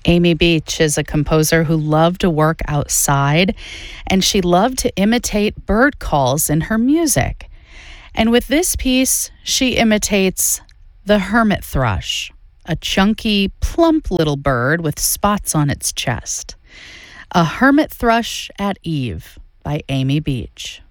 Amy Beach is a composer who loved to work outside, and she loved to imitate bird calls in her music. And with this piece, she imitates the hermit thrush, a chunky, plump little bird with spots on its chest. A Hermit Thrush at Eve by Amy Beach.